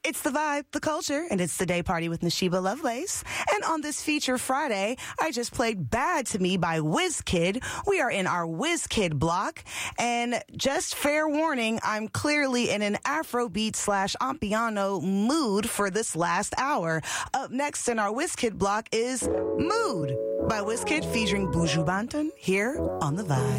It's the vibe, the culture, and it's the day party with Nashiba Lovelace. And on this feature Friday, I just played Bad to Me by WizKid. We are in our WizKid block. And just fair warning, I'm clearly in an Afrobeat / Ampiano mood for this last hour. Up next in our WizKid block is Mood by WizKid featuring Buju Banton here on The Vibe.